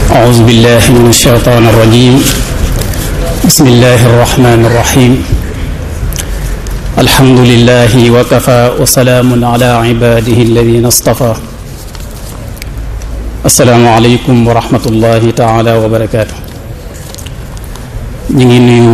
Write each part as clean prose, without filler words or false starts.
أعوذ بالله من الشيطان الرجيم بسم الله الرحمن الرحيم الحمد لله وكفى وسلام على عباده الذين اصطفى السلام عليكم ورحمة الله تعالى وبركاته ñu ngi nuyu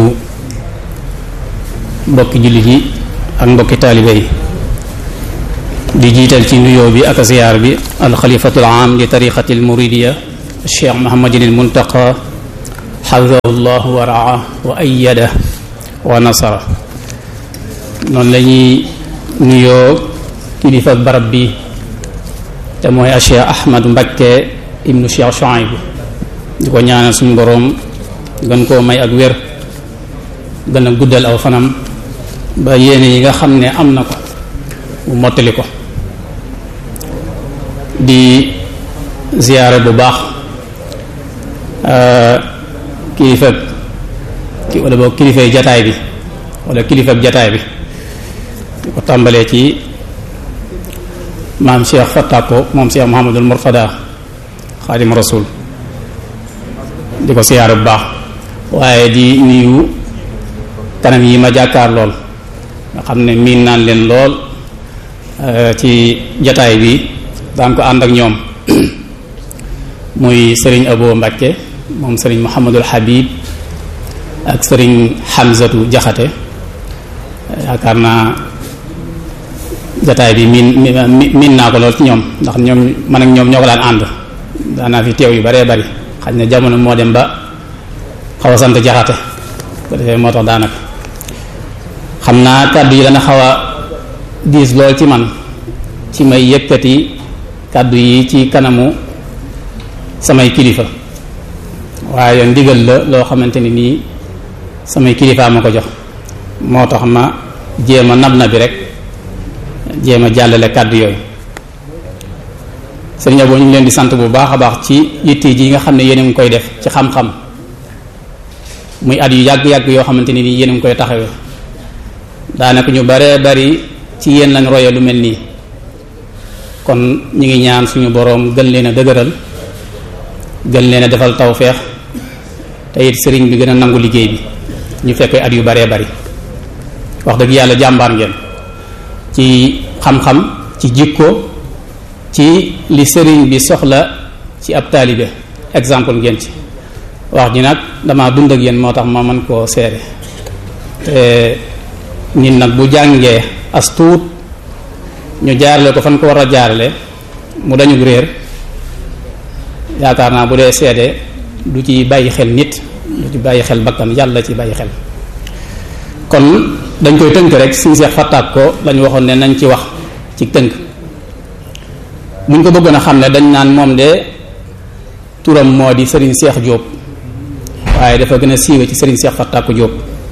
mbokki jullit yi ak mbokki taalibe yi di jiital ci nuyoo bi ak ziyaar bi alxalifatul aam li tariqati almuridiya cheikh Muhammadin almuntaqa xafidahu llahu wa raa wa ayyada wa nasara noonu la ñuy nuyoo kilifa barab bi te mooy cheikh Ahmadu Mbakke ibnu cheikh Shuayb di ko ñaanal suñu boroom gën koo may ak wér gën a guddal aw fanam ba yéene yi nga xam ne am na ko mu mottali ko di ziyaare bu baax kilifay jataay bi wala kilifab jataay bi di ko tàmbalee ci maam Cheikh Fatako moom Cheikh Mouhamadul Mourtada Xaadim Rasul di ko ziyaare bu baax waaye di nuyu kanam yi ma jàkkaar lool nga xam ne miin naan leen lool ci jataay bi daan ko ànd ak ñoom muy sëriñ Abo Mbakke moom sëriñ Mouhamadul Habib ak sëriñ Hamzatu Jaxate yaakaar naa jataay bi miin naa ko lool ci ñoom ndax ñoom man ak ñoom ñoo ko daan ànd daanaa fi teew yu baree bari xaj na jamono moo dem ba xaw a sant Jaxate ko defee moo tax daanaka xam naa kàddu yi dana xaw a diis lool ci man ci may yëkkati kàddu yi ci kanamu samay kilifa waaye ndigal la loo xamante ni nii samay kilifaa ma ko jox moo tax ma jéem a nab na bi rek jéem a jàllale kàddu yooyu sëriñ Abo ñu ngi leen di sant bu baax a baax ci yitte ji nga xam ne yéen a ngi koy def ci xam-xam muy at yu yàgg-yàgg yoo xamante ni nii yéen a ngi koy taxawee daanaka ñu bare bari ci yéen lañ roye lu mel nii kon ñu ngi ñaan suñu boroom gën leen a dëgëral gën leen a defal tawfeex te it sëriñ bi gën a nangu liggéey bi ñu fekkee at yu baree bari wax dëgg yàlla jàmbaar ngeen ci xam-xam ci jikko ci li sëriñ bi soxla ci ab taalibe exemple ngeen ci wax ji nag dama dund ak yéen moo tax ma mën koo seere te nit nag bu jàngee as tuut ñu jaarale ko fan ko war a jaarale mu dañu réer yaakaar naa bu dee seede du ci bàyyi xel nit du ci bàyyi xel bakkan yàlla ci bàyyi xel kon dañ koy tënk rek suñu seex fàttaak ko lañu waxoon ne nañ ci wax ci tënk buñ ko bëggoon a xam ne dañ naan moom de turam moo di sëriñ Seex Jóob waaye dafa gën a siiwe ci sëriñ Seex Fàttaku Jóob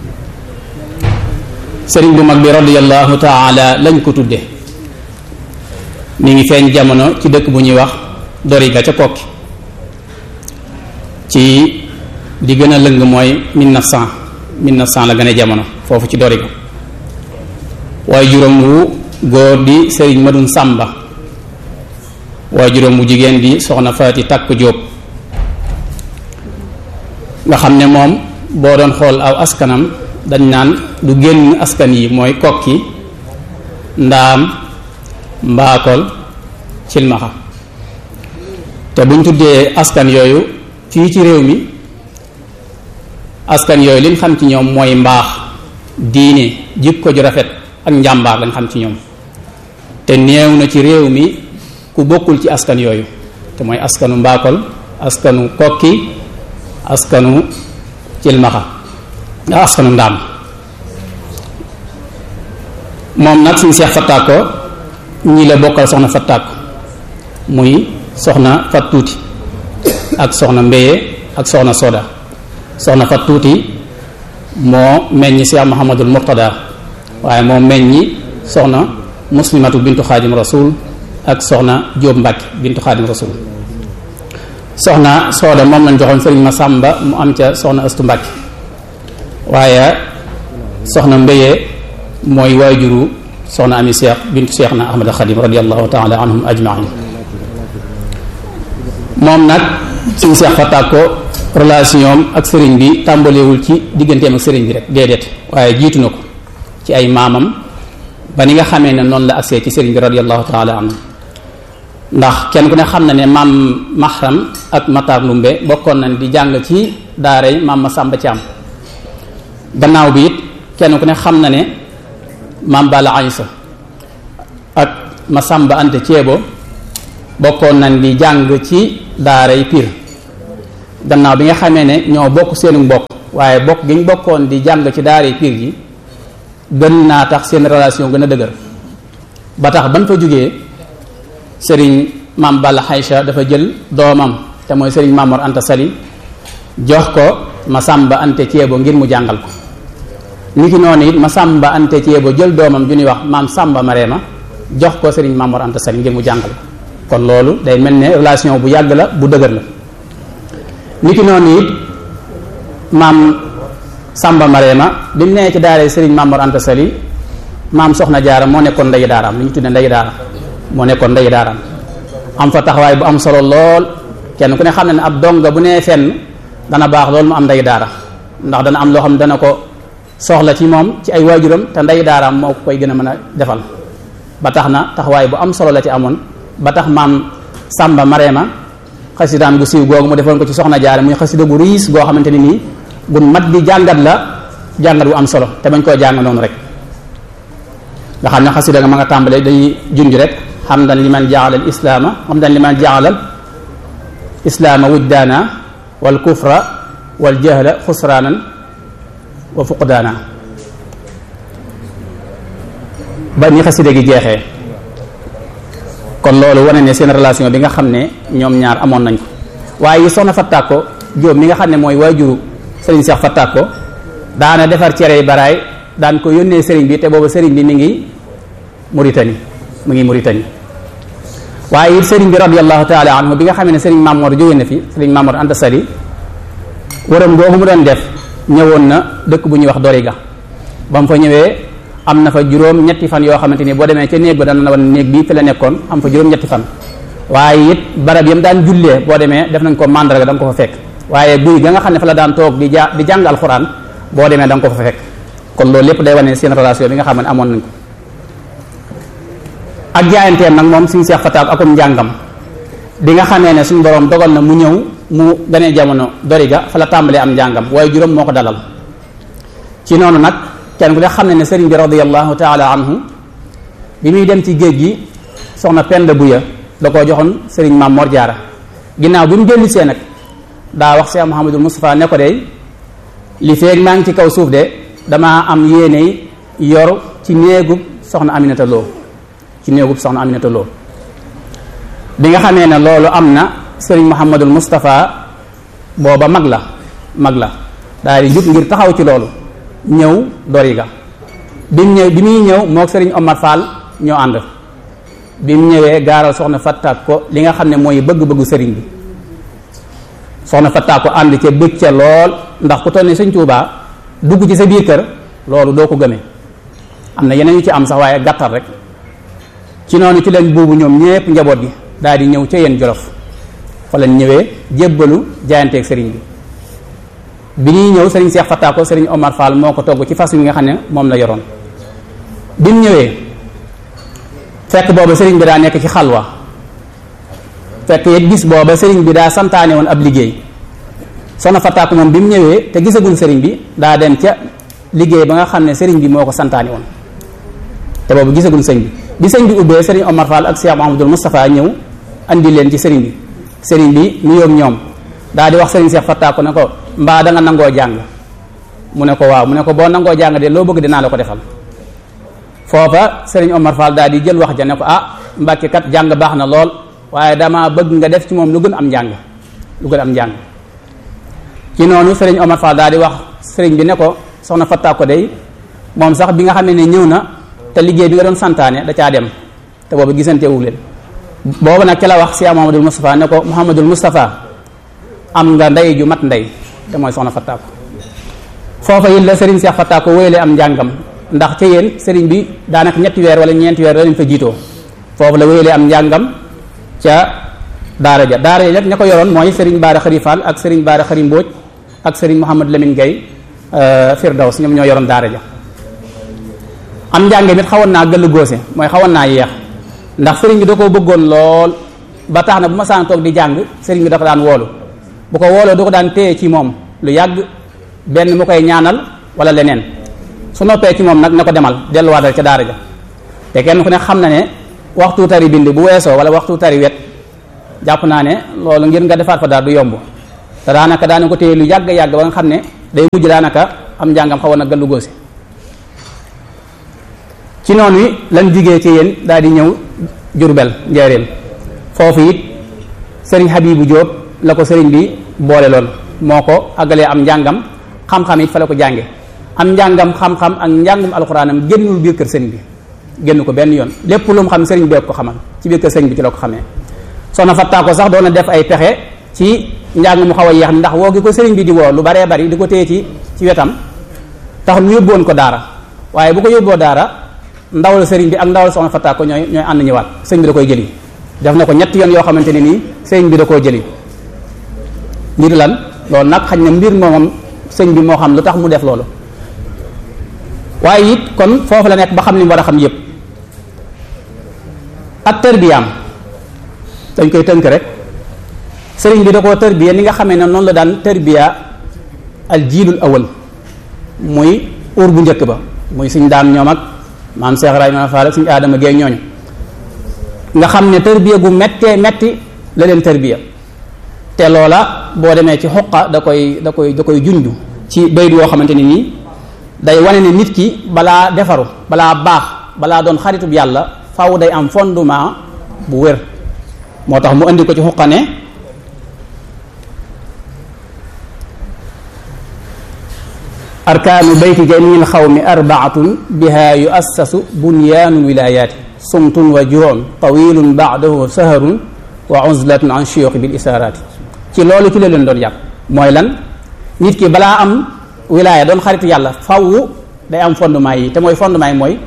sëriñ bu mag bi radiyallahu taala lañ ko tudde mi ngi feeñ jamono ci dëkk bu ñuy wax Doriga ca Kokki ci di gën a lëng mooy 1900 la gën a jamono foofu ci Doriga waaye juróom wu góor di sëriñ Madun Sàmba waaye juróom bu jigéen di soxna Faati Takk Jóob nga xam ne moom boo doon xool aw askanam dañ naan du génn askan yi mooy Kokki Ndaam Mbaakol Cilmaxa te buñ tuddee askan yooyu fii ci réew mi askan yooyu liñ xam ci ñoom mooy mbaax diine jikko ju rafet ak njàmbaar lañ xam ci ñoom te néew na ci réew mi ku bokkul ci askan yooyu te mooy askanu Mbaakol askanu Kokki askanu Cilmaxa nga askanu Ndaam moom nag suñu seex Fattaako ñi la bokkal soxna Fattaako muy soxna Fat Tuuti ak soxna Mbéye ak soxna Soda soxna Fat Tuuti moo meññi Cheikh Mouhamadul Mourtada waaye moo meññi soxna Muslimatu bintu Xaadim Rasul ak soxna Jóob Mbàkke bintu Xaadim Rasul soxna Soda moom lañ joxoon sëriñ Masamba mu am ca soxna Astu Mbàkke waaye soxna Mbéye mooy waajuru soxna Ami Cheikh bintu Cheikh na Ahmad Xadim radiyallahu taala anhum ajmain moom nag suñu Seex Fatak ko relation ak sëriñ bi tàmbalewul ci digganteem ak sëriñ bi rek déedéet waaye jiitu na ko ci ay maamam ba ni nga xamee ne noonu la agsee ci sëriñ bi radiyallahu taala anhu ndax kenn ku ne xam na ne maam Mahram ak Matar Lumbe bokkoon nañ di jàng ci daaray maam Masamba Thiam gannaaw bi it kenn ku ne xam na ne maam Bala Aysa ak Masamba Ante Ceebo bokkoon nañ di jàng ci daaray Pire gannaaw bi nga xamee ne ñoo bokk seenu mbokk waaye bokk gi ñu bokkoon di jàng ci daaray Pire ji gën naa tax seen relation gën a dëgër ba tax ban fa jógee sëriñ maam Balla Aïcha dafa jël doomam te mooy sëriñ Mamor Anta Sali jox ko Masamba Ante Ceebo ngir mu jàngal ko ni ki noonu it Masamba Ante Ceebo jël doomam ju ñuy wax maam Samba Marema jox ko sëriñ Mamor Anta Sali ngir mu jàngal ko kon loolu day mel ne relation bu yàgg la bu dëgër la ni ki noonu it maam Samba Marema bi mu nee ci daara sëriñ Mamor Anta Sali maam Soxna Jaara moo nekkoon ndeyu daaraam li ñu tudde ndeyu daara moo nekkoon ndeyu daaraam am fa taxawaay bu am solo lool kenn ku ne xam ne ne ab donga bu nee fenn dana baax loolu mu am ndeyu daara ndax dana am loo xam ne dana ko soxla ci moom ci ay waajuram te ndeyu daaraam moo ko koy gën a mën a defal ba tax na taxawaay bu am solo la ci amoon ba tax maam Samba Marema xasidaam gu siiw googu mu defoon ko ci Soxna Jaara muy xasida gu riis goo xamante ni nii gun mat di jàngat la jàngat bu am solo te bañ koo jàng noonu rek nga xam ne xasida nga ma nga tàmbalee dañuy junj rek hamdan liman jaala al islaama hamdan liman jaala al islaama wujdaana wal kufra wal jahla xusraanan wa fuqdaana ba ni xasida gi jeexee kon loolu wane ne seen relation bi nga xam ne ñoom ñaar amoon nañ ko waaye soxna Fatak ko Jóob mi nga xam ne mooy waajuru sëriñ Seex Fatak ko daana defar cere baraay daan ko yónnee sëriñ bi te booba sëriñ bi mi ngi Mauritanie waaye it sëriñ bi radiyallahu taala anhu bi nga xam ne sëriñ Mamor jóge na fi sëriñ Mamor Anta Sali waram googu mu doon def ñëwoon na dëkk bu ñuy wax Doriga ba mu fa ñëwee am na fa juróom ñetti fan yoo xamante ni boo demee ca néeg ba dana wan néeg bi fi la nekkoon am fa juróom ñetti fan waaye it barab yam daan jullee boo demee def nañ ko mandarga da nga ko fa fekk waaye guy ga nga xam ne fa la daan toog di jàng alxuraan boo demee da nga ko fa fekk kon loolu lépp day wane seen relation bi nga xam ne amoon nañ ko ak jaayanteem nag moom suñu Seex Fatak akum njàngam bi nga xamee ne suñu borom dogal na mu ñëw mu ganee jamono Doriga fa la tàmbalee am njàngam waaye juróom moo ko dalal ci noonu nag kenn ku ne xam ne ne sëriñ bi radiyallahu taala anhu bi muy dem ci géej gi soxna Penda Buya da koo joxoon sëriñ Maam Mor Jaara ginnaaw bi mu dellisee nag daa wax Cheikh Mouhamadul Moustapha ne ko de li feeg maa ngi ci kaw suuf de damaa am yéene yor ci néegub soxna Aminata Lo bi nga xamee ne loolu am na sëriñ Mouhamadul Moustapha booba mag la daal di jub ngir taxaw ci loolu ñëw Doriga bi muy ñëw mook sëriñ Omar Fall ñoo ànd bi mu ñëwee gaaral soxna Fatak ko li nga xam ne mooy bëgg-bëggu sëriñ bi soxna Fatak ko ànd ca bëgg ca lool ndax ku toll ne Sëriñ Tuubaa dugg ci sa biir kër loolu doo ko gëmee am na yeneen yu ci am sax waaye gàttal rek ci noonu ci lañ boobu ñoom ñépp njaboot gi daal di ñëw ca yéen Jolof fa lañ ñëwee jébbalu jaayanteeg sëriñ bi ñuy ñëw sëriñ Seex Fatak ko sëriñ Omar Fall moo ko togg ci fas wi nga xam ne moom la yoroon bi mu ñëwee fekk booba sëriñ bi daa nekk ci xalwa fekk it gis booba sëriñ bi daa santaane woon ab liggéey soxna Fatak moom bi mu ñëwee te gisagul sëriñ bi daa dem ca liggéey ba nga xam ne sëriñ bi moo ko santaane woon te boobu gisagul sëñ bi sëñ bi ubbee sëriñ Omar Fall ak Cheikh Mouhamadul Moustapha ñëw andi leen ci sëriñ bi nuyoog ñoom daa di wax sëriñ Seex Fatak ne ko mbaa da nga nangoo jàng mu ne ko waaw mu ne ko boo nangoo jàng de loo bëgg dinaa la ko defal foofa sëriñ Omar Fall daal di jël wax ja ne ko Mbàkke kat jàng baax na lool waaye dama bëgg nga def ci moom lu gën am njàng ci noonu sëriñ Omar Fall daal di wax sëriñ bi ne ko soxna Fatak ko day moom sax bi nga xamee ne ñëw na te liggéey bi nga doon santaane da caa dem te boobu gisante wu leen boobu nag ki la wax Cheikh Mouhamadul Moustapha ne ko Mouhamadul Moustapha am nga ndey ju mat ndey te mooy soxna Fatak ko foofa it la sëriñ Cheikh Fatak ko wéyale am njàngam ndax ca yéen sëriñ bi daanaka ñetti weer wala ñeenti weer la leen fa jiitoo foofu la wéyale am njàngam ca daara ja nag ña ko yoroon mooy Serigne Bara Khary Fall ak Serigne Bara Khary Mbodj ak Serigne Mouhamed Lamine Gueye Firdaws ñoom ñoo yoroon daara ja. am njànge mit xawoon naa gëll góose mooy xawoon naa yeex ndax sëriñ bi da koo bëggoon lool ba tax na bu ma saan toog di jàng sëriñ bi da ko daan woolu bu ko wooloo da ko daan téye ci moom lu yàgg benn mu koy ñaanal wala leneen su noppee ci moom nag na ko demal delluwaatal ca daara ja. te kenn ku ne xam na ne waxtu tari bind bu weesoo wala waxtu tari wet jàpp naa ne loolu ngir nga defaat fa daal du yomb te daanaka daana ko téye lu yàgg ba nga xam ne day mujj daanaka am njàngam xawoon na gëllu góose. ci noonu wi lan jigee ci yéen daal di ñëw Jurbel Njaaréem foofu it sëriñ Habibu Jóob la ko sëriñ bi boole loon moo ko àggalee am njàngam xam-xam it fa la ko jànge am njàngam xam-xam ak njàngum alxuraanam génnul biir kër sëriñ bi génn ko benn yoon lépp lu mu xam sëriñ bi ko xamal ci biir kër sëriñ bi ci la ko xamee. soxna Fatta ko sax doon na def ay pexe ci njàng mu xaw a yeex ndax woo gi ko sëriñ bi di woo lu baree bari di ko téye ci wetam tax mu yóbboon ko daara waaye bu ko yóbboo daara ndawal sëriñ bi ak ndawal soxna Fatta ko ñooy ànd ñëwaat sëriñ bi da koy jëli def na ko ñetti yoon yoo xamante ne nii sëriñ bi da koo jëli ngir lan loolu nag xañ na mbir moomam sëriñ bi moo xam lu tax mu def loolu waaye it kon foofu la nekk ba xam li mu war a xam yépp ak tërbiyaam dañ koy tënk rek sëriñ bi da koo tërbiya ni nga xamee ne noonu la daan tërbiya al jiilul awal muy uur bu njëkk ba muy suñ daam ñoom ak maam Cheikh Ibrahima Fall suñu aadama géey ñooñu nga xam ne tërbiya gu mettee metti la leen tërbiya te loola boo demee ci xuqa da koy junj ci bayt yoo xamante ni nii day wane ne nit ki balaa defaru balaa baax balaa doon xaritub yàlla faw day am fondement bu wér moo tax mu indi ko ci xuqa ne arkaanu bayti jamil xawmi arbaatun biha yuassasu bunyaanu wilayaati sumtun wa juroon tawilun baadahu saharun wa uzlatun an shiyuxi bil isaaraati ci loolu ci la leen doon yàpp mooy lan nit ki balaa am wilaaya doon xaritu yàlla faww day am fondement yi te mooy fondement yi mooy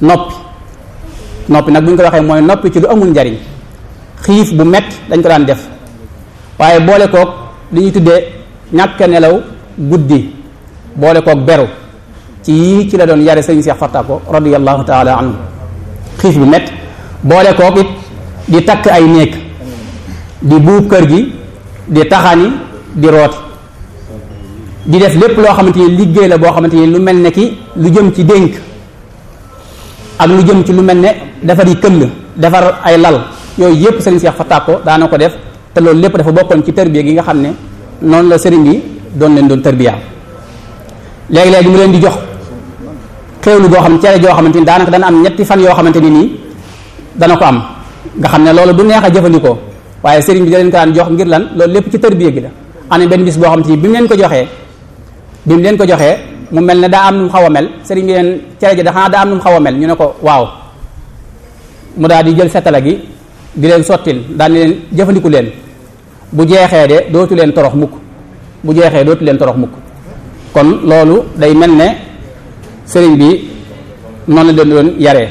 noppi nag bu ñu ko waxee mooy noppi ci lu amul njariñ xiif bu metti dañ ko daan def waaye boole koog li ñuy tuddee ñàkk nelaw guddi boole koog beru ci yii ci la doon yare sëñ Cheikh Fatta ko radiyallahu taala anhu xiif bu metti boole koog it di takk ay néeg di buub kër gi di taxani di rooti di def lépp loo xamante ni liggéey la boo xamante ni lu mel ne ki lu jëm ci dénk ak lu jëm ci lu mel ne defar yi këll defar ay lal yooyu yépp sëriñ Cheikh Fatta ko daana ko def te loolu lépp dafa bokkoon ci tërbiya gi nga xam ne noonu la sëriñ bi doon leen doon tërbiya léegi-léegi mu leen di jox xéewlu goo xam cere joo xamante ni daanaka dana am ñetti fan yoo xamante ni nii dana ko am nga xam ne loolu du neex a jëfandikoo waaye sëriñ bi da leen ko daan jox ngir lan loolu lépp ci tërbiya gi la am benn bis boo xamante ni bi mu leen ko joxee mu mel ne daa am nu mu xaw a mel sëriñ bi leen cere ji daxanaa daa am nu mu xaw a mel ñu ne ko waaw mu daal di jël setala gi di leen sottil daal di leen jëfandiku leen bu jeexee de dootu leen torox mukk kon loolu day mel ne sëriñ bi noonu la doon yaree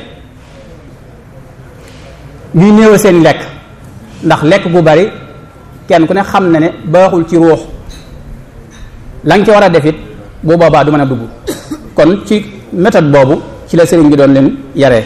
ñuy néew seen lekk ndax lekk gu bari kenn ku ne xam na ne baaxul ci ruux la nga ci war a def it bu boobaa du mën a dugg kon ci méthode boobu ci la sëriñ bi doon leen yaree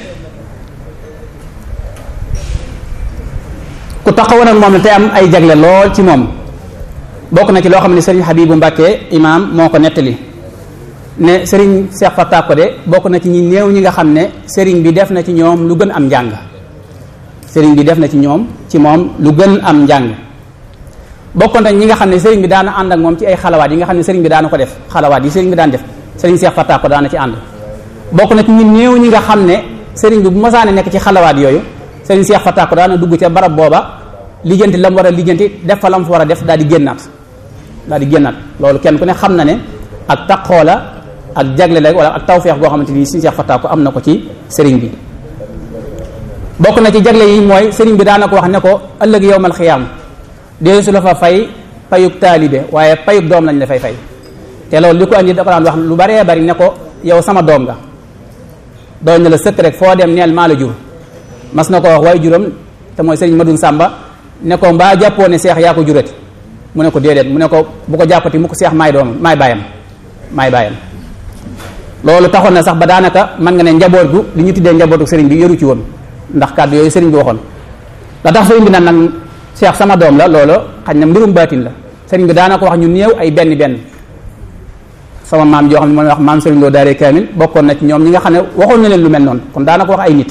ku taxawoon ak moom la te am ay jagle lool ci moom bokk na ci loo xam ne sëriñ Habibu Mbàkke imaam moo ko nettali ne sëriñ Cheikh Fatta ko de bokk na ci ñi néew ñi nga xam ne sëriñ bi def na ci ñoom lu gën am njàng sëriñ bi def na ci ñoom ci moom lu gën am njàng bokkoon nañ ñi nga xam ne sëriñ bi daana ànd ak moom ci ay xalawaat yi nga xam ne sëriñ bi daana ko def xalawaat yi sëriñ bi daan def sëriñ Cheikh Fatta ko daana ci ànd bokk na ci ñi néew ñi nga xam ne sëriñ bi bu masaane nekk ci xalawaat yooyu sëriñ Cheikh Fatta ko daana dugg ca barab booba lijjanti la mu war a lijjanti def fa la mu fa war a def daal di génnaat loolu kenn ku ne xam na ne ak taqoo la ak jagle la wala ak tawfeex goo xamante ni sëriñ Cheikh Fatta ko am na ko ci sëriñ bi bokk na ci jagle yi mooy sëriñ bi daana ko wax ne ko ëllëg yowmal xiyaam dee su la fa fay payub taalibe waaye payub doom lañ la fay te loolu li ko andi da ko daan wax lu baree bari ne ko yow sama doom nga doon na la sëkk rek foo dem neel maa la jur mas na ko wax waaye juróom te mooy sëriñ Madun Sàmba ne ko mbaa jàppoo ne seex yaa ko jurati mu ne ko déedéet mu ne ko bu ko jàppati mu ko seex maay doomam maay bàyyam loolu taxoon na sax ba daanaka mën nga ne njaboot gu li ñu tuddee njabootu sëriñ bi yoru ci woon ndax kàddu yooyu sëriñ bi waxoon la tax sëriñ bi nag seex sama doom la loolu xañ na mbirum baatin la sëriñ bi daanaka wax ñu néew ay benn sama maam joo xam ne mooy wax maam sëriñ Lo Daaray Kaamil bokkoon na ci ñoom ñi nga xam ne waxoon na leen lu mel noonu kon daanaka wax ay nit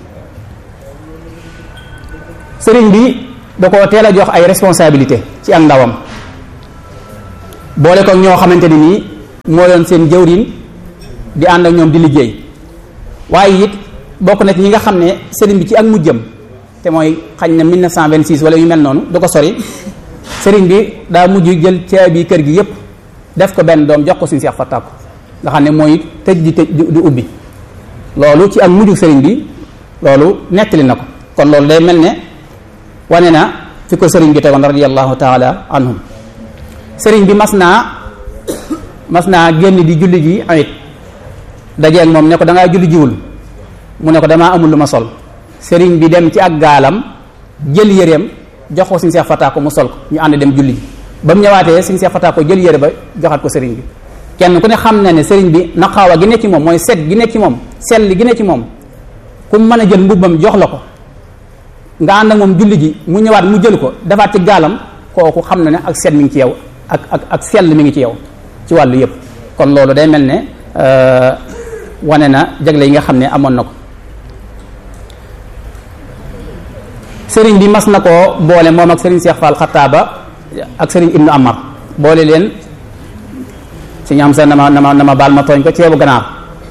sëriñ bi da koo teel a jox ay responsabilité ci ak ndawam boole ko ñoo xamante ni nii moo doon seen jëwriñ di ànd ak ñoom di liggéey waaye it bokk na ci ñi nga xam ne sëriñ bi ci ak mujjam te mooy xañ na 1926 wala yu mel noonu du ko sori sëriñ bi daa mujj jël caabi kër gi yépp def ko benn doom jox ko suñu Seex Fatta ko nga xam ne mooy tëj di ubbi loolu ci ak mujju sëriñ bi loolu nettali na ko kon loolu day mel ne wane na fi ko sëriñ bi tegoon radiyallahu taala anhum sëriñ bi mas naa génn di julli ji ayit dajee ak moom ne ko da ngaa julli jiwul mu ne ko damaa amul lu ma sol sëriñ bi dem ci ak gaalam jël yéreem jox ko suñu Seex Fatta ko mu sol ko ñu ànd dem julli ji ba mu ñëwaatee suñu Seex Fatta ko jël yére ba joxaat ko sëriñ bi kenn ku ne xam na ne sëriñ bi naqaawa gi ne ci moom mooy set gi ne ci moom sell gi ne ci moom ku mën a jël mbubbam jox la ko nga ànd ak moom julli ji mu ñëwaat mu jël ko defaat ci gaalam kooku xam na ne ak set mi ngi ci yow ak sell mi ngi ci yow ci wàllu yëpp kon loolu day mel ne wane na jagle yi nga xam ne amoon na ko sëriñ bi mas na koo boole moom ak sëriñ Seex Faal Xattaaba ak sëriñ Ibnu Amar boole leen si ñu am sa na ma baal ma tooñ ko ceebu ganaar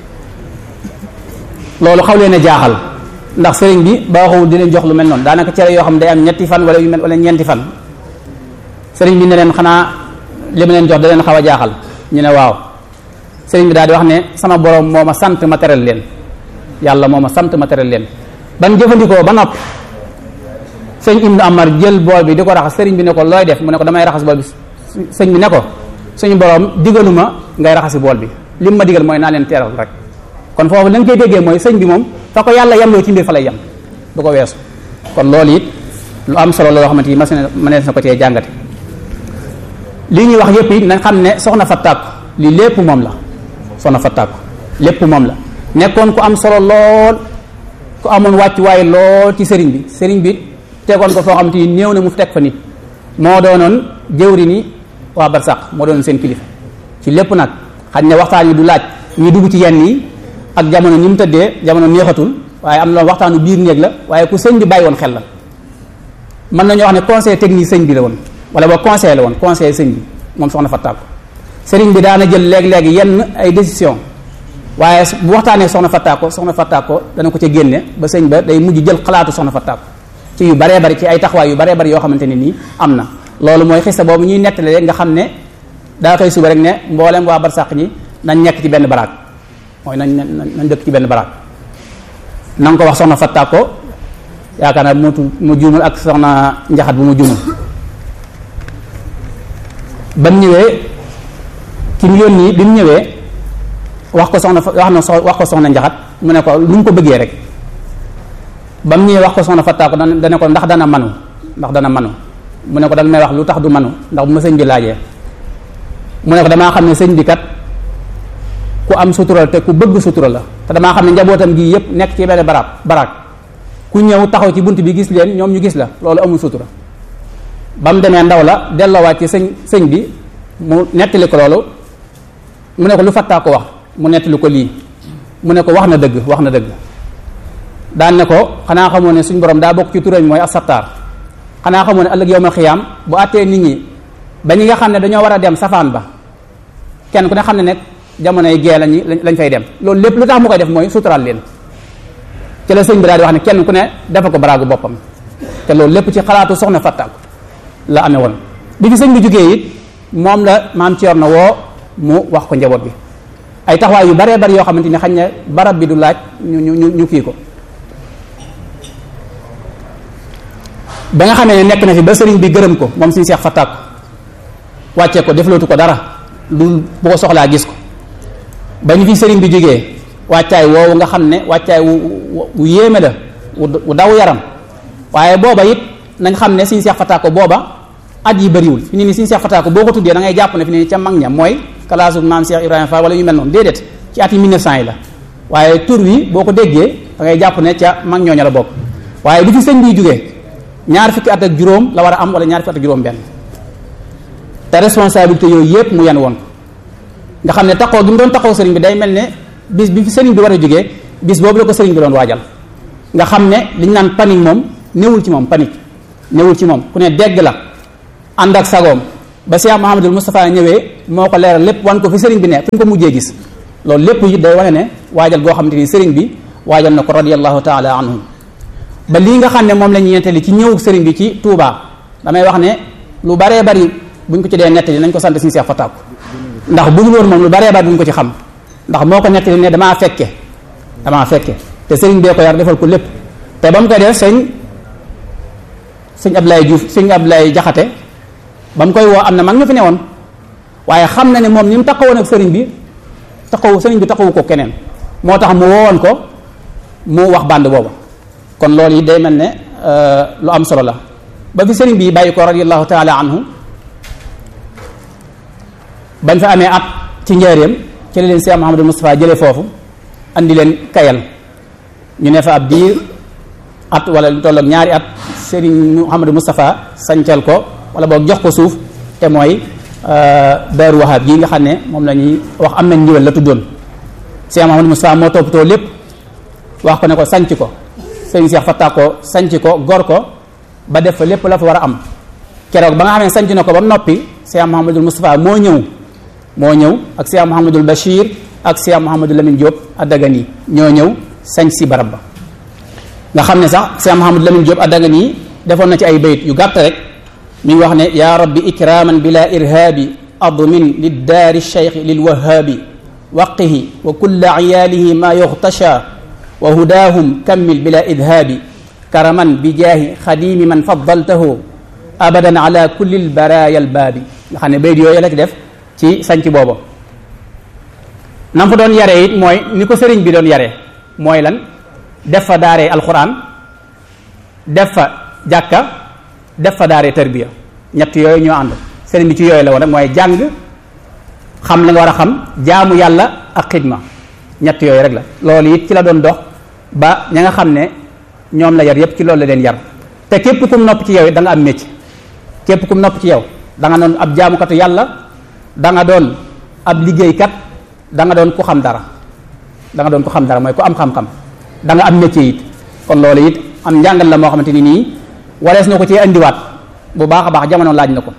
loolu xaw leen a jaaxal ndax sëriñ bi baaxul di leen jox lu mel noonu daanaka cere yoo xam ne day am ñetti fan wala yu mel wala ñeenti fan sëriñ bi ne leen xanaa li ma leen jox da leen xaw a jaaxal ñu ne waaw sëriñ bi daal di wax ne sama borom moo ma sant ma teral leen yàlla moo ma sant ma teral leen ban jëfandikoo ba noppi sëñ Ibnu Amar jël bool bi di ko raxas sëriñ bi ne ko looy def mu ne ko damay raxas bool bi sëñ bi ne ko suñu borom digaluma ngay raxasi bool bi lim ma digal mooy naa leen teral rek kon foofu la nga koy déggee mooy sëñ bi moom fa ko yàlla yemloo ci mbir fa lay yem du ko weesu kon loolu it lu am solo la loo xamante ni mënees na ko cee jàngate lii ñuy wax yépp it nañ xam ne soxna Fatta lii lépp moom la soxna Fatta lépp moom la nekkoon ku am solo lool ku amoon wàccuwaay lool ci sëriñ bi tegoon ko foo xam te ni néew na mu teg fa nit moo doonoon jëwri ni waa barsàq moo doonoon seen kilifa ci lépp nag xañ ne waxtaan yi du laaj ñu dugg ci yenn yi ak jamono ni mu tëddee jamono neexatul waaye am na waxtaanu biir néeg la waaye ku sëñ bi bàyyi woon xel la mën nañoo wax ne conseil technique sëñ bi la woon wala ba conseil la woon conseil sëñ bi moom soxna Fatta sëriñ bi daana jël léeg-léegi yenn ay décision waaye bu waxtaanee soxna Fatta ko dana ko ca génne ba sëñ ba day mujj jël xalaatu soxna Fatta ci yu baree bari ci ay taxawaay yu baree bari yoo xamante ne nii am na loolu mooy xista boobu ñuy nettali rek nga xam ne daa xëy suba rek ne mboolem waa barsàq ñi nañ nekk ci benn baraag mooy nañ dëkk ci benn baraag na nga ko wax soxna Fatta ko yaakaar naa mu juumul ak soxna njaxat bu mu juumul ba mu ñëwee ki mu yónni bi mu ñëwee wax ko soxna njaxat mu ne ko lu mu ko bëggee rek ba mu ñëwee wax ko soxna Fatta ko dana ko ndax dana manu mu ne ko danga may wax lu tax du manu ndax bu ma sëñ bi laajee mu ne ko damaa xam ne sëñ bi kat ku am sutura te ku bëgg sutura la te damaa xam ne njabootam gi yëpp nekk ci benn baraak ku ñëw taxaw ci bunt bi gis leen ñoom ñu gis la loolu amul sutura ba mu demee ndaw la delloowaat ci sëñ bi mu nettali ko loolu mu ne ko lu Fatta ko wax mu nettali ko lii mu ne ko wax na dëgg daan ne ko xanaa xamoo ne suñ borom daa bokk ci turam mooy as-Sattaar xanaa xamoo ne ëllëg yawmal xiyaam bu àttee nit ñi ba ñi nga xam ne dañoo war a dem safaan ba kenn ku ne xam ne nekk jamonoy gee lañ fay dem loolu lépp lu tax mu koy def mooy suturaal leen ci la sëñ bi daal di wax ne kenn ku ne dafa ko baraagu boppam te loolu lépp ci xalaatu soxna Fatta la amee woon bi fi sëñ bi jógee it moom la maam Thierno woo mu wax ko njaboot bi ay taxawaay yu baree bari yoo xamante ni xañ ne barab bi du laaj ñu kii ko ba nga xamee ne nekk na fi ba sëriñ bi gërëm ko moom suñu Seex Fatta ko wàccee ko deflootu ko dara lu bu ko soxlaa gis ko ba ñu fi sëriñ bi jógee wàccaay woowu nga xam ne wàccaay wu yéeme la wu daw yaram waaye booba it nañ xam ne Sëriñ Seex Fatako booba at yi bëriwul fi ni ni Sëriñ Seex Fatako boo ko tuddee da ngay jàpp ne fi ni ca mag ña mooy kalaasu maam Cheikh Ibrahima Fall wala ñu mel noonu déedéet ci at yi 1900 yi la waaye tur wi boo ko déggee da ngay jàpp ne ca mag ñooña la bokk waaye bi fi sëñ bi jógee ñaar fukki at ak juróom la war a am wala ñaar fukki at ak juróom benn te responsabilité yooyu yëpp mu yan woon ko nga xam ne taxoo gi mu doon taxoo sëriñ bi day mel ne bis bi fi sëriñ bi war a jógee bis boobu la ko sëriñ bi doon waajal nga xam ne liñ naan panique moom newul ci moom panique newul ci moom ku ne dégg la ànd ak sagoom ba Cheikh Mouhamadul Moustapha ñëwee moo ko leeral lépp wan ko fi sëriñ bi ne fi ñu ko mujjee gis loolu lépp it day wane ne waajal goo xamante ni sëriñ bi waajal na ko radiyallahu taala anhum ba lii nga xam ne moom la ñu ñeentali ci ñëwug sëriñ bi ci Touba damay wax ne lu baree bari buñ ko ci dee nettali nañ ko sant Sëriñ Seex Fatako ndax bu dul woon moom lu baree bari duñ ko ci xam ndax moo ko nettali ne damaa fekke te sëriñ bee ko yar defal ko lépp te ba mu koy def sëñ Abdoulaye Diouf sëñ Abdoulaye Jaxate ba mu koy woo am na mag ñu fi newoon waaye xam na ne moom ni mu taxawoon ak sëriñ bi taxawu ko keneen moo tax mu woowoon ko mu wax bànd booba kon loolu yi day mel ne lu am solo la ba fi sëriñ bi bàyyi ko radiyallahu taala anhu bañ fa amee at ci njaareem ci la leen Cheikh Mouhamadou Moustapha jëlee foofu andi leen Kayal ñu ne fa ab diir at wala lu toll ak ñaari at sëriñ Mouhamadou Moustapha sancal ko wala boog jox ko suuf te mooy Daaru Wahab yi nga xam ne moom la ñuy wax am nañ ndiwal la tuddoon Cheikh Mouhamadou Moustapha moo toppatoo lépp wax ko ne ko sanc ko sëriñ Seex Fatako sanc ko gor ko ba def fa lépp la fa war a am keroog ba nga xam ne sanc na ko ba noppi Cheikh Mouhamadul Moustapha moo ñëw ak Cheikh Mouhamadul Bachir ak Cheikh Mouhamadul Lamine Diop Adagani ñoo ñëw sanc si barab ba nga xam ne sax Cheikh Mouhamadul Lamine Diop Adagani defoon na ci ay bayit yu gàtt rek mi ngi wax ne yaa rabbi ikraman bila irhaabi admin liddaari cheikh lilwahaabi waqihi wa kulla iyaalihi ma yuxtasha wa hudaahum kammil bila idhaabi karaman bi jaahi xadimi man faddaltahu abadan ala kulli lbaraaya albaabi nga xam ne bayit yooyu la ci def ci sanc booba nam fa doon yaree it mooy ni ko sëriñ bi doon yaree mooy lan def fa daaree alquran def fa jàkka def fa daaree tarbiya ñett yooyu ñoo ànd sëriñ bi ci yooyu la woon rek mooy jàng xam la nga war a xam jaamu yàlla ak xidma ñett yooyu rek la loolu it ci la doon dox ba ña nga xam ne ñoom la yar yépp ci loolu la leen yar te képp kum nopp ci yow it da nga am métier képp kum nopp ci yow da nga doon ab jaamukatu yàlla da nga doon ab liggéeykat da nga doon ku xam dara mooy ku am xam-xam da nga am métier it kon loolu it am njàngal la moo xamante ni nii warees na ko ci andiwaat bu baax a baax jamono laaj na ko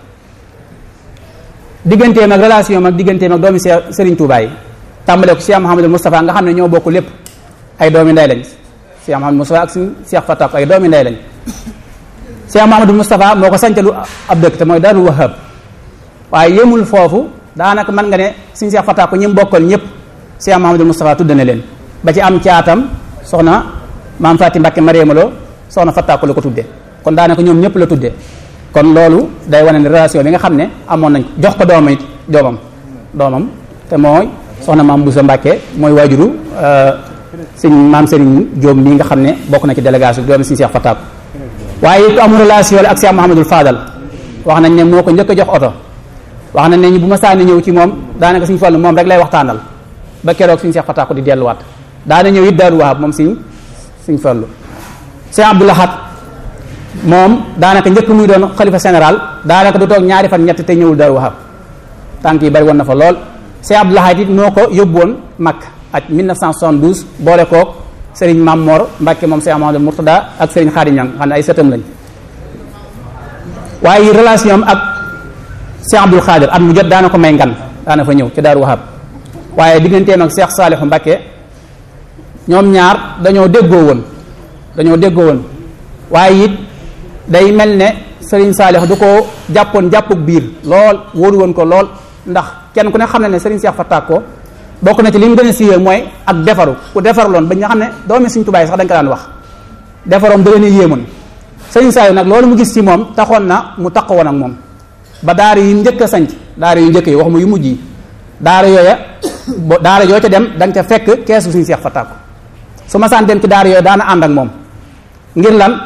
digganteem ak relation ak digganteem ak doomi Serigne Touba yi tàmbale ko Cheikh Mouhamadou Moustapha nga xam ne ñoo bokk lépp ay doomi ndey lañ Cheikh Mouhamadou Moustapha ak suñu Cheikh Fatako ay doomi ndey lañ Cheikh Mouhamadou Moustapha moo ko sancalu ab dëkk te mooy Daaru Wahab waaye yemul foofu daanaka mën nga ne suñu Cheikh Fatako ñi mu bokkal ñëpp Cheikh Mouhamadou Moustapha tudd na leen ba ci am caatam soxna maam Faati Mbàkke Mariamaloo soxna Fatako la ko tuddee kon daanaka ñoom ñëpp la tuddee kon loolu day wane ne relation bi nga xam ne amoon nañ jox ko doomam it doomam te mooy soxna maam Boussa Mbàkke mooy waajuru sëñ maam Serigne Diop mii nga xam ne bokk na ci délégation doomi suñu Cheikh Fatako waaye it amul relation ak Cheikh Mouhamadul Fadal wax nañ ne moo ko njëkk a jox oto wax nañ ne bu ma saani ñëw ci moom daanaka suñu Fallu moom rek lay waxtaanal ba keroog suñu Cheikh Fatako di delluwaat daana ñëw it Daaru Wahab moom suñu Fallu Cheikh Abdoul Ahad moom daanaka njëkk muy doon xalifa général daanaka du toog ñaari fan ñett te ñëwul Daaru Wahab tànk yi bari woon na fa lool Cheikh Abdoul Ahad it moo ko yóbbu woon Makka ak 1972 boole koog Serigne Mamor Mbacke moom Cheikh Amadou Mourtada ak Serigne Khadim Niang xam ne ay sëtam lañ waaye relation am ak Cheikh Abdoul Khadir at mu jot daana ko may ngan daana fa ñëw ci Daaru Wahab waaye digganteem ak Cheikh Saliou Mbacke ñoom ñaar dañoo déggoo woon waaye it day mel ne Serigne Saliou du ko jàppoon jàppug biir lool wóoru woon ko lool ndax kenn ku ne xam ne ne Serigne Cheikh Fatako bokk na ci li mu gën a siiwee mooy ak defaru ku defaruloon ba nga xam ne doomi Serigne Touba yi sax dañ ko daan wax defaroom da leen a yéemoon Serigne Saliou nag loolu mu gis ci moom taxoon na mu taqawoon ak moom ba daara yi njëkk a sanc daara yu njëkk yi waxuma yu mujj yi daara yoo ca dem da nga ca fekk keesu Serigne Cheikh Fatako su ma saan dem ci daara yooya daana ànd ak moom ngir lan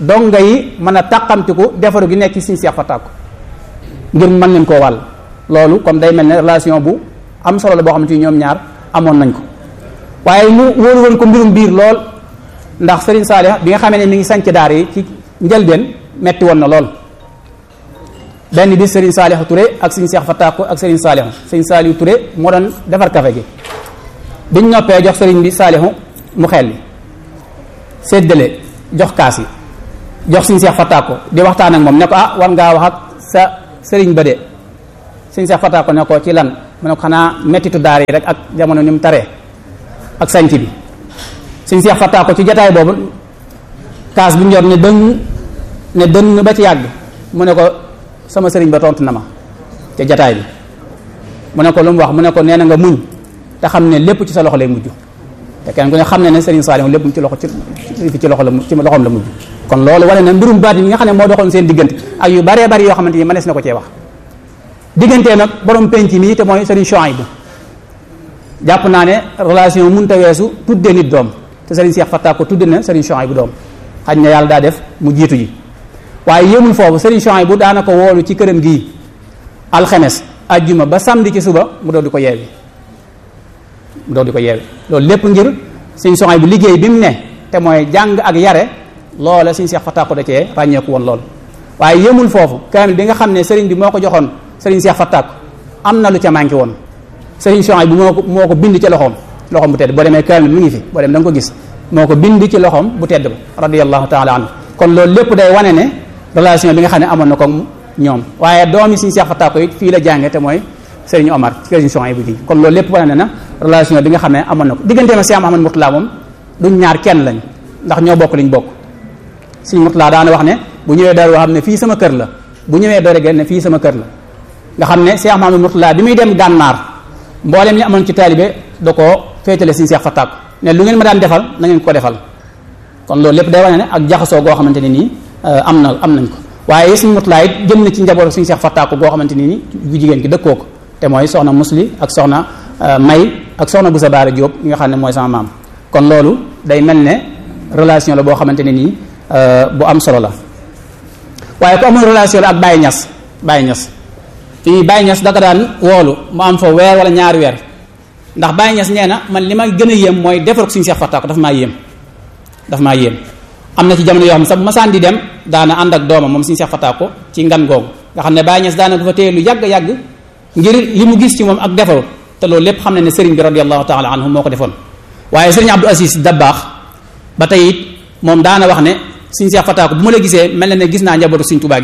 donga yi mën a tàqamtiku defaru gi nekk ci Sëriñ Seex Fatak ngir mën leen koo wàll loolu comme day mel ne relation bu am solo la boo xamante ni ñoom ñaar amoon nañ ko. waaye mu wóolu woon ko mbirum biir lool ndax Serigne Saliou bi nga xamee ne mi ngi sanc daar yi ci njëlbeen metti woon na lool benn bis Serigne Saliou Touré ak Serigne Seex Fatak ak Serigne Saliou Touré moo doon defar café gi biñ noppee jox Serigne bi Saliou mu xel li séddale jox kaas yi jox Serigne Seex Fatak di waxtaan ak moom ne ko war ngaa wax ak sa Serigne ba de Serigne Seex Fatak ne ko ci lan mu ne ko xanaa mettitu daar yi rek ak jamono ni mu taree ak sanc bi Serigne Seex Fatak ci jataay boobu kaas bi mu yor ne dënn ba ci yàgg mu ne ko sama sëriñ ba tontu na ma ca jataay bi mu ne ko lu mu wax mu ne ko nee na nga muñ te xam ne lépp ci sa loxo lay mujj te kenn ku ne xam ne ne Serigne Saliou lépp ci loxoom la mujj kon loolu wane na mbirum baat yi nga xam ne moo doxoon seen diggante ak yu baree bari yoo xamante ni mënees na ko cee wax diggantee nag borom penc mi te mooy Serigne Chouaïbou jàpp naa ne relation mënta weesu tudde nit doom te Serigne Seex Fatak ko tudde na Serigne Chouaïbou doom xaj na yàlla daa def mu jiitu ji waaye yéemul foofu Serigne Chouaïbou daana ko woolu ci këram gii alxemes ajjuma ba samedi ci suba mu doog di ko yeewi loolu lépp ngir Serigne Chouaïbou liggéey bi mu ne te mooy jàng ak yare loola Serigne Seex Fatak ko da cee ràññeeku woon lool waaye yéemul foofu kaamil bi nga xam ne Serigne bi moo ko joxoon Serigne Seex Fatak am na lu ca manqué woon Serigne Chouaïbou moo ko bind ci loxoom bu tedd boo demee kaamil mi ngi fi boo dem da nga ko gis moo ko bind ci loxoom bu tedd ba radiyallahu taala anhu kon loolu lépp day wane ne relation bi nga xam ne amoon na ko ñoom waaye doomi Serigne Seex Fatak it fii la jànge te mooy Serigne Omar ci Serigne Chouaïbou gi kon loolu lépp wane na relation bi nga xam ne amoon na ko digganteem ak Cheikh Mouhamadou Mourtala moom duñ ñaar kenn lañ ndax ñoo bokk liñ bokk Serigne Mourtala daana wax ne bu ñëwee Daaru xam ne fii sama kër la bu ñëwee Daaru ne fii sama kër la nga xam ne Cheikh Mouhamadou Mourtala bi muy dem gànnaar mboolem li amoon ci taalibe da koo féetale Serigne Seex Fatak ne lu ngeen ma daan defal na ngeen ko defal kon loolu lépp day wane ne ak jaxasoo goo xamante ne nii am nañ ko waaye Serigne Mourtala it jëm na ci njabootu Serigne Seex Fatak goo xamante ni nii bu jigéen ki dëkkoo ko te mooy soxna Musli ak soxna May ak soxna Boussa Baara Diop mi nga xam ne mooy sama maam kon loolu day mel ne relation la boo xamante ne nii bu am solo la waaye ku amul relation la ak Baye Niass fii Baye Niass da ko daan woolu mu am fa weer wala ñaari weer ndax Baye Niass nee na man li ma gën a yéem mooy defar ko Serigne Seex Fatak dafa maa yéem am na ci jamono yoo xam ne sax masaan di dem daana ànd ak doomam moom Serigne Seex Fatak ko ci ngan googu nga xam ne Baye Niass daana ko fa téye lu yàgg ngir li mu gis ci moom ak defaru te loolu lépp xam ne ne Serigne bi radiyallahu taala anhu moo ko defoon waaye Serigne Abdou Aziz Dabakh ba tey it moom daana wax ne Serigne Seex Fatak bu ma la gisee mel na ne gis naa njabootu Serigne Touba gi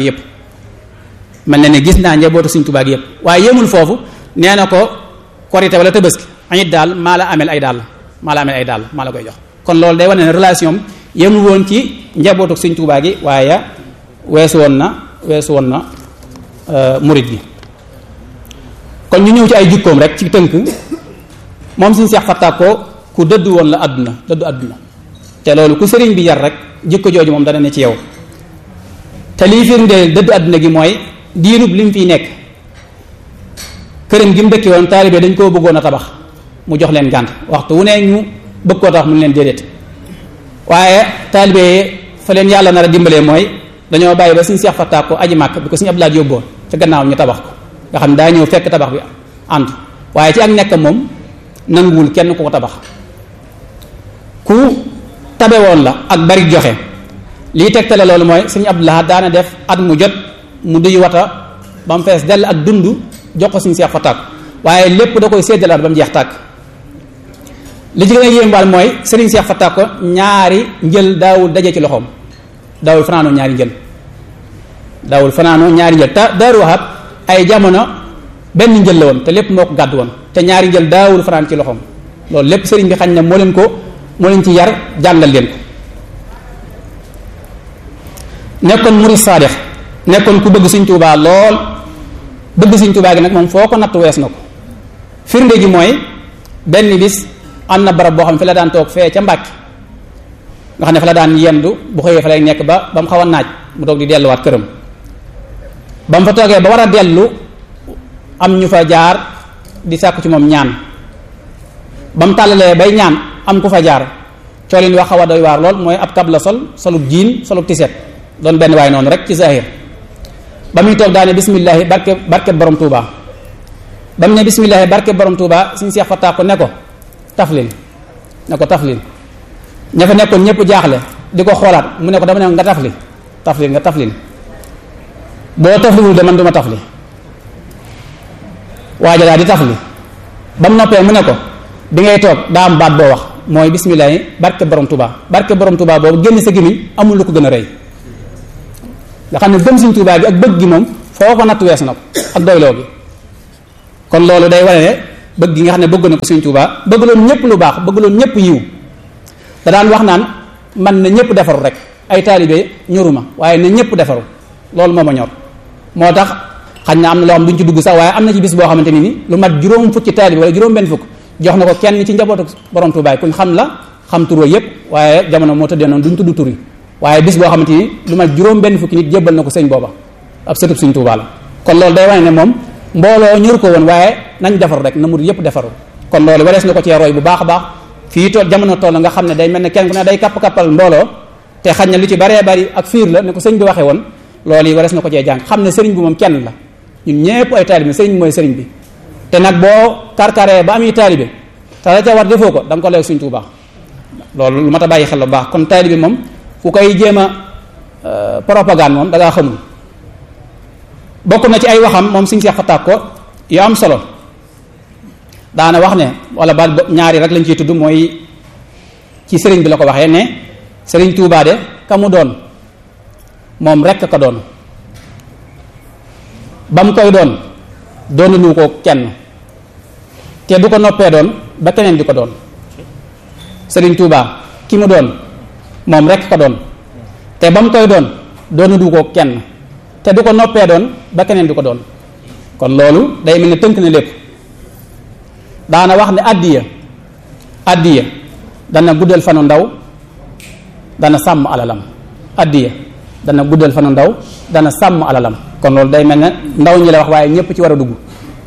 yëpp waaye yéemul foofu nee na ko korité wala tabaski añit daal maa la amel ay dàll maa la koy jox kon loolu day wane ne relation yéemul woon ci njabootu Serigne Touba gi waaye weesu woon na murid gi kon ñu ñëw ci ay jikkoom rek ci tënk moom Serigne Seex Fatak ko ku dëddu woon la àdduna te loolu ku sëriñ bi yar rek jikko jooju moom dana ne ci yow te lii firndeel dëddu àdduna gi mooy diirub li mu fiy nekk këram gi mu dëkki woon taalibe dañ koo bëggoon a tabax mu jox leen gànt waxtu wu ne ñu bëgg koo tabax mu leen déedéet waaye taalibe fa leen yàlla nar a dimbalee mooy dañoo bàyyi ba Serigne Seex Fatak ko aji màkk bi ko Serigne Abdoulaye yóbboon ca gannaaw ñu tabax ko nga xam ne daa ñëw fekk tabax bi ànd waaye ci ak nekk moom nanguwul kenn ku ko tabax ku tabe woon la ak bari joxe lii tegtale loolu mooy Serigne Abdoulaye daana def at mu jot mu duy wata ba mu fees dell ak dund jox ko Serigne Seex Fatak waaye lépp da koy séddalaat ba mu jeex tàkk li ci gën a yéem baal mooy Serigne Seex Fatak ko ñaari njël daawul daje ci loxoom daawul fanaanoo ñaari njël te Daaru Wahab ay jamono benn njël la woon te lépp moo ko gàddu woon te ñaari njël daawul fanaan ci loxoom loolu lépp sëriñ bi xañ na moo leen ci yar jàngal leen ko nekkoon murid saadix nekkoon ku bëgg Serigne Touba lool bëgg Serigne Touba gi nag moom foo ko natt wees na ko firnde ji mooy benn bis am na barab boo xam ne fi la daan toog fee ca Mbàkke nga xam ne fa la daan yendu bu xëyee fa lay nekk ba mu xaw a naaj mu toog di delluwaat këram ba mu fa toogee ba war a dellu am ñu fa jaar di sàkku ci moom ñaan ba mu tàllalee bay ñaan am ku fa jaar coolin wax xaw a doy waar lool mooy ab kab la solub jiin solub tiset doon benn waay noonu rek ci zahir ba muy toog daane bismillahi barke borom Touba ba mu ne bismillahi barke borom Touba suñu Seex Fataa ko ne ko taflil ña fa nekkoon ñëpp jaaxle di ko xoolaat mu ne ko dama ne nga taflil boo tafliwul de man duma tafli waaja daal di tafli ba mu noppee mu ne ko bi ngay toog daa am baat boo wax mooy bismillahi barke borom Touba boobu génn sa gémmiñ amul lu ko gën a rëy nga xam ne gëm Sëriñ Touba gi ak bëgg gi moom foo ko natt weesu na ko ak doyloo gi kon loolu day wane ne bëgg gi nga xam ne bëgg na ko Sëriñ Touba bëgg loon ñëpp lu baax bëgg loon ñëpp yiw da daan wax naan man na ñëpp defaru rek ay taalibe ñoruma waaye na ñëpp defaru loolu moo ma ñor moo tax xañ na am na loo xam duñ ci dugg sax waaye am na ci bis boo xamante ni lu mat juróom fukki taalibe wala juróom benn fukk jox na ko kenn ci njabootu borom Touba kuñ xam la xam tur yëpp waaye jamono moo tëddee noonu duñ tudd tur yi waaye bis boo xamante ni lu mat juróom benn fukki nit jébbal na ko sëñ booba ab sëtub Sëñ Touba la kon loolu day wane ne moom mbooloo ñur ko woon waaye nañ defaru rek na murid yëpp defaru kon loolu warees na ko cee roy bu baax a baax fii tool jamono toll nga xam ne day mel ne kenn ku ne day kapp-kappal mbooloo te xañ na lu ci baree bari ak fiir la ne ko sëñ bi waxee woon loolu yi warees na ko cee jàng xam ne sëriñ bi moom kenn la ñun ñëpp ay taalibe sëriñ bi mooy sëriñ bi te nag boo karkaree ba ami taalibe te la ca war defoo ko da nga ko leeg Sëñ Tuubaa loolu lu mat a bàyyi xel bu baax kon taalibe moom ku koy jéem a propagande moom da ngaa xamul bokk na ci ay waxam moom Sëñ Seex Fataa ko yu am solo daana wax ne wala ba ñaari rek lañ ciy tudd mooy ci sëriñ bi la ko waxee ne sëriñ Tuubaa de ka mu doon moom rek ka doon ba mu koy doon doonulu ko kenn te du ko noppee doon ba keneen di ko doon sëriñ Tuubaa ki mu doon moom rek ka doon te ba mu koy doon doonulu ko kenn te du ko noppee doon ba keneen di ko doon kon loolu day mel ne tënk na lépp daana wax ne addiya dana guddal fanu ndaw dana sàmm alalam addiya dana guddal fanu ndaw dana sàmm alalam kon loolu day mel ne ndaw ñi la wax waaye ñëpp ci war a dugg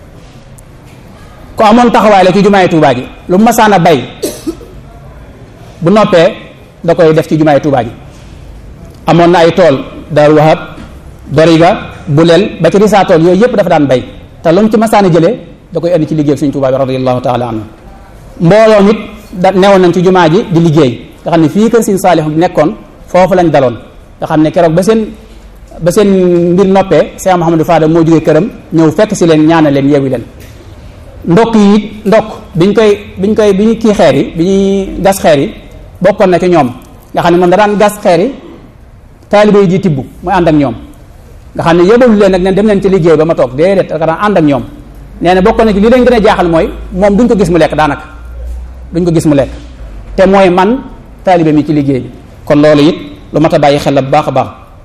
ko amoon taxawaay la ci jumaay Tuubaa ji lu masaan a bay bu noppee da koy def ci jumaay Tuubaa ji amoon na ay tool Daaru Wahab Doriga Buleel ba ci risaa tool yooyu yëpp dafa daan bay te lu mu ci masaan a jëlee da koy indi ci liggéey Sëñ Tuubaa bi radiyallahu taala anhu mbooloo nit da newoon nañ ci jumaa ji di liggéey nga xam ne fii kër Sëñ Saalix nekkoon foofu lañ daloon nga xam ne keroog ba seen mbir noppee Cheikh Mouhamadou Fadal moo jógee këram ñëw fekk si leen ñaana leen yeewi leen ndokk yi it ndokk bi ñu kii xeer yi bi ñuy gas xeer yi bokkoon na ci ñoom nga xam ne moom da daan gas xeer yi taalibe yi di tibb muy ànd ak ñoom nga xam ne yóbbalu leen nag ne dem leen ci liggéey ba ma toog déedéet da daan ànd ak ñoom nee na bokkoon na ci li leen gën a jaaxal mooy moom duñ ko gis mu lekk daanaka duñ ko gis mu lekk te mooy man taalibe mi ci liggéey bi kon loolu it lu mat a bàyyi xel la bu baax a baax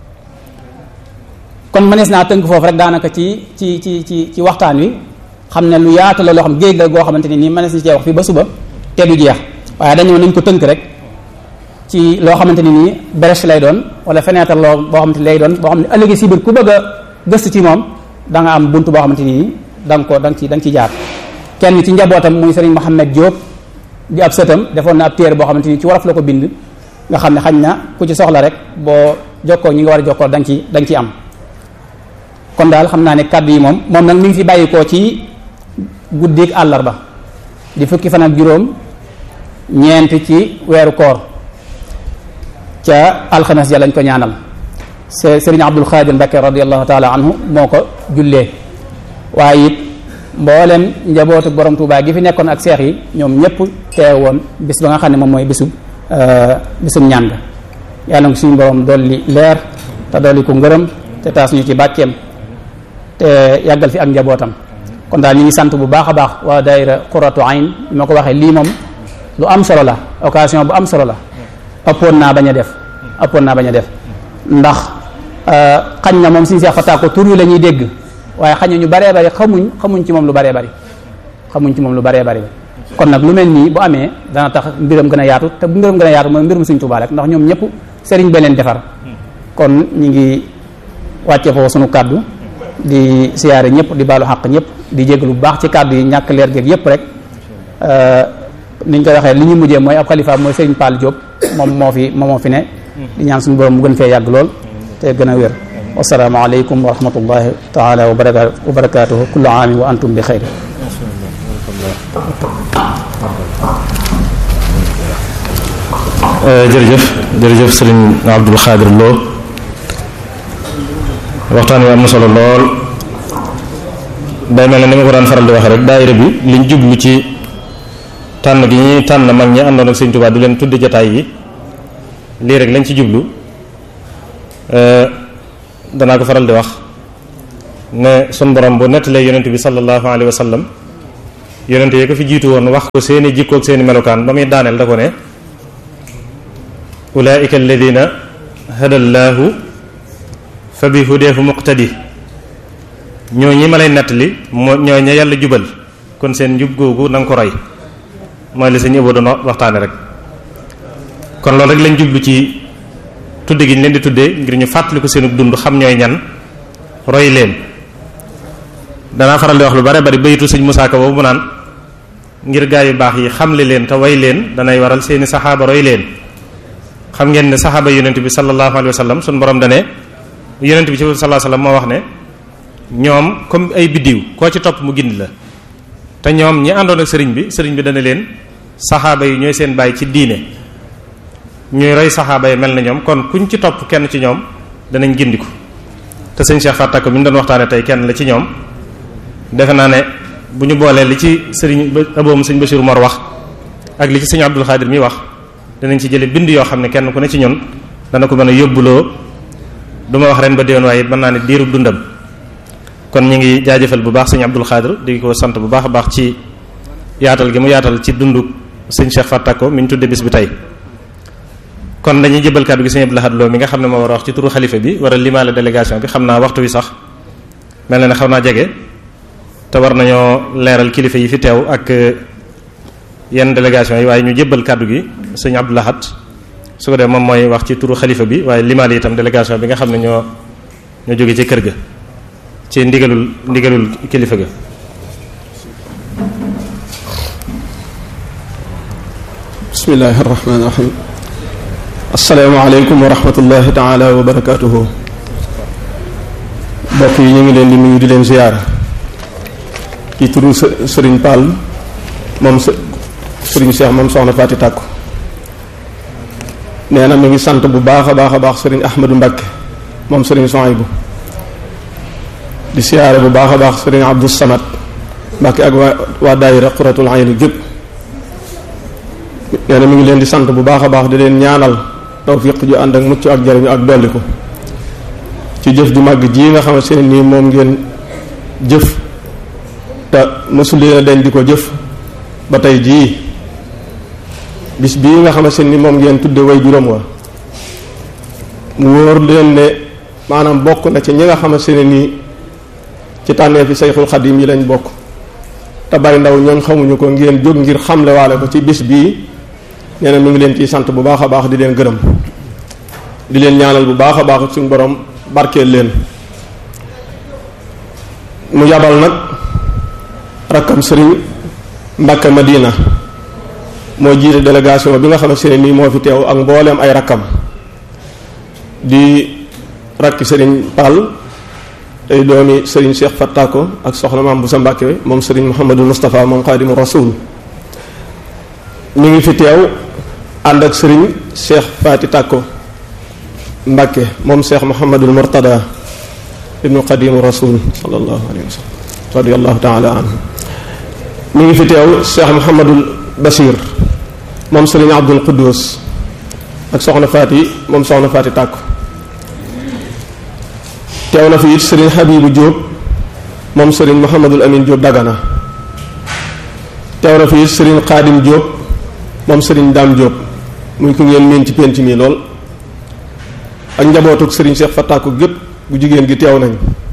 kon mënees naa tënk foofu rek daanaka ci waxtaan wi xam ne lu yaatu la loo xam géej la goo xamante ni nii mënees na cee wax fii ba suba te du jeex waaye dañoo nañ ko tënk rek ci loo xamante ni nii brèche lay doon wala fenêtre loo boo xamante ni lay doon boo xam ne ëllëgi si biir ku bëgg a gëstu ci moom da nga am bunt boo xamante ni nii da nga ci jaar kenn ci njabootam muy Serigne Mohamed Diop di ab sëtam defoon na ab téere boo xamante ni ci wolof la ko bind nga xam ne xañ na ku ci soxla rek boo jokkoo ñi nga war a jokkoo da nga ci am kon daal xam naa ne kàddu yi moom nag mi ngi fi bàyyikoo ci guddik àllarba di fukki fan ak juróom ñeent ci weeru koor ca alxames ja lañ ko ñaanal Serigne Abdul Xaadir Mbakke radiallahu taala anhu moo ko jullee waaye it mboolem njabootu borom Tuubaa gi fi nekkoon ak seex yi ñoom ñëpp teewoon bis ba nga xam ne moom mooy bisum ñaan ga yàlla nga suñu borom dolli leer te dolli ko ngërëm te taas ñu ci bàcceem te yàggal fi ak njabootam kon daal ñu ngi sant bu baax a baax waa daayira Qurratu Ayn li ma ko waxee lii moom lu am solo la occasion bu am solo la ëppoon naa bañ a def ndax xañ na moom Sëñ Seex Fataa ko tur yi la ñuy dégg waaye xañ na ñu baree bari xamuñ ci moom lu baree bari kon nag lu mel nii bu amee dana tax mbiram gën a yaatu te bu mbiram gën a yaatu mooy mbirum Sëñ Tuubaa rek ndax ñoom ñëpp sëriñ ba leen defar kon ñu ngi wàcce foofu sunu kàddu di siyaare ñëpp di baalu xàq ñëpp di jégalu bu baax ci kàddu yi ñàkk leer geeg yëpp rek niñ koy waxee li ñu mujjee mooy ab xalifa mooy Sëriñ Paal Diop moom moo fi ne di ñaan suñu borom mu gën fee yàgg lool te te gën a wér. wasalaamu aleykum wa rahmatullahi taala wa barakatuhu kullu aamin wa antum bi xayr. jërëjëf sëriñ Abdul Xaadir Lo waxtaan wi am na solo lool. day mel ne ni ma ko daan faral di wax rek daayira bi liñ jublu ci tànn gi ñuy tànn mag ñi àndoon ak sëriñ Tuubaa du leen tuddi jataay yi lii rek lañ ci jublu. danaa ko faral di wax ne sun borom bu nettalee yonent bi sallallahu alayhi wa sallam yonent yi ko fi jiitu woon wax ko seeni jikkoog seeni melokaan ba muy daaneel da ko ne ulaika alladina hadallahu fa bi hudeefu muqtadi ñoo ñi ma lay nettali moo ñoo ña yàlla jubal kon seen njub googu na nga ko roy mooy li sañ ëboo doon waxtaane rek. kon loolu rek lañ jublu ci tudde gi ñu leen di tuddee ngir ñu fàttali ko seenu dund xam ñooy ñan roy leen. danaa faral di wax lu bare bari bayitu sëñ Musaa Ka boobu mu naan ngir gaa yu baax yi xamle leen te way leen danay waral seeni saxaaba roy leen. xam ngeen ne saxaaba yonent bi sallallahu alayhi wa sallam suñu borom dane yonent bi ci sallallahu alayhi wa sallam moo wax ne ñoom comme ay biddiw koo ci topp mu gindi la te ñoom ñi àndoon ak sëriñ bi dana leen saxaaba yi ñooy seen baay ci diine ñuy roy saxaaba yi mel na ñoom kon kuñ ci topp kenn ci ñoom danañ gindiku. te sëñ Cheikh Fatak mi ñu doon waxtaane tey kenn la ci ñoom defe naa ne bu ñu boolee li ci sëriñ aboom sëñ Bachir Mor wax ak li ci sëñ Abdul Xaadir mi wax danañ ci jële bind yoo xam ne kenn ku ne ci ñun dana ko mën a yóbbuloo du ma wax ren ba déwén waaye mën naa ne diirub dundam. kon ñu ngi jaajëfal bu baax sëñ Abdul Xaadir di ko sant bu baax a baax ci yaatal gi mu yaatal ci dundu sëñ Cheikh Fatak mi ñu tudde bis bi tey. kon dañuy jëbal kàddu gi sëñ Abdul Ahad Lo mi nga xam ne moo war a wax ci turu xalifa bi war a limaale délégation bi xam naa waxtu wi sax mel na ne xaw naa jege te war nañoo leeral kilifa yi fi teew ak yenn délégation yi waaye ñu jëbal kàddu gi sëñ Abdul Ahad su ko dee moom mooy wax ci turu xalifa bi waaye limaale itam délégation bi nga xam ne ñoo jóge ci kër ga ci ndigalul kilifa ga. bismillahi rahmaani rahim. asalaamaaleykum wa rahmatullahi taala wa barakatuhu. mbokk yi ñu ngi leen di nuyu di leen ziyaara ci turu sëriñ Pall moom sëriñ Cheikh moom soxna Faati Tàkku nee na mi ngi sant bu baax a baax sëriñ Ahmadou Mbakke moom sëriñ Sohaybu di ziyaara bu baax a baax sëriñ Abdou Samad Mbakke ak waa daayira Quratul Ayni gépp nee na mi ngi leen di sant bu baax a baax di leen ñaanal tawfiq ju ànd ak mucc ak jariñu ak dolli ko ci jëf ju màgg ji nga xamante ne nii moom ngeen jëf te mësul leen a dañ di ko jëf ba tey jii bis bii nga xamante ne ni moom ngeen tudde way juróom wa mu wóor leen ne maanaam bokk na ci ñi nga xamante ne nii ci tànnee fi Sayxul Xadim yi lañ bokk te bari ndaw ñooñ xamuñu ko ngeen jóg ngir xamle waale ko ci bis bii nee na mi ngi leen ciy sant bu baax a baax di leen gërëm di leen ñaanal bu baax a baax suñu borom barkeel leen. mu yabal nag rakkam sëriñ Mbàkke Madina moo jiite délégation bi nga xamante ne nii moo fi teew ak mbooleem ay rakkam di rakki sëriñ Pall tey doomi sëriñ Cheikh Fattako ak soxna maam bu sa Mbàkke moom sëriñ Mouhamadul Moustapha moom Xaadimu Rasuul ñu ngi fi teew ànd ak sëriñ Cheikh Faati Tàkko Mbàkke moom Cheikh Mouhamadul Murtada ibnu Xaadimu Rasuul sallallahu alayhi wa sallam radiyallahu taala anhu ñu ngi fi teew Cheikh Mouhamadul Bachir moom sëriñ Abdul Quddus ak soxna Faati moom soxna Faati Tàkko teew na fi it sëriñ Habibu Diop moom sëriñ Mouhamadul Amin Diop Dagana teew na fi it sëriñ Xaadim Diop moom sëriñ Daam Diop muy ku ngeen miin ci penc mi lool ak njabootuk sëriñ Cheikh Fattako gépp bu jigéen gi teew nañ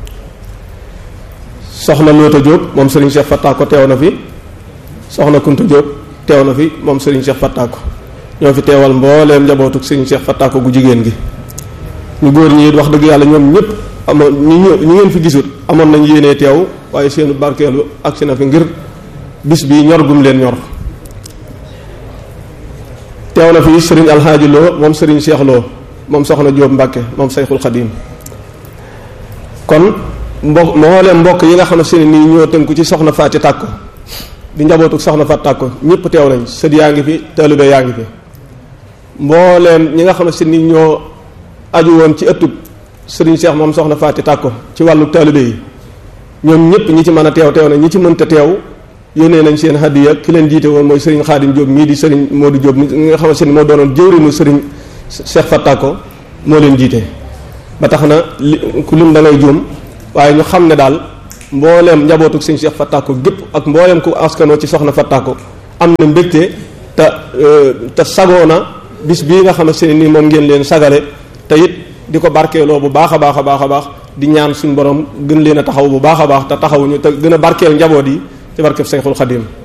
soxna Loota Diop moom sëriñ Cheikh Fattako teew na fi soxna Kunta Diop teew na fi moom sëriñ Cheikh Fattako ñoo fi teewal mbooleem njabootuk sëriñ Cheikh Fattako gu jigéen gi ñu góor ñi it wax dëgg yàlla ñoom ñëpp amoon ñu ngeen fi gisut amoon nañ yéenee teew waaye seenu barkeelu agsi na fi ngir bis bi ñor gum leen ñor teew na fi sëriñ Alxaaji Lo moom sëriñ Cheikh Lo moom soxna Jóob Mbàkke moom Sayxul Xadiim. kon mbooleem mbokk yi nga xam ne seen nii ñoo tënku ci soxna Faati Tàkko di njabootu soxna Faati Tàkko ñëpp teew nañ, sët yaa ngi fi, taalibe yaa ngi fi. mbooleem ñi nga xam ne seen nii ñoo aju woon ci ëttub sëriñ Cheikh moom soxna Faati Tàkko ci wàllu taalibe yi ñoom ñëpp ñi ci mën a teew teew nañ, ñi ci mënta teew yónnee nañ seen hadiya. ki leen jiite woon mooy sëriñ Xaadim Jóob mii di sëriñ Moodu Jóob mi nga xam ne seen moo doonoon jëwriñu sëriñ Cheikh Faati Tàkko moo leen jiite. ba tax na ku lim da ngay juum, waaye ñu xam ne daal mbooleem njabootu sëriñ Cheikh Faati Tàkko gépp ak mbooleem ku askanoo ci soxna Faati Tàkko am na mbégte te sagoo na bis bii nga xamante ne nii moom ngeen leen sagale, te it di ko barkeeloo bu baax a baax a baax a baax di ñaan suñu borom gën leen a taxaw bu baax a baax te taxawuñu te gën a barkeel njaboot yi ci barkeb Sayxul Xadiim.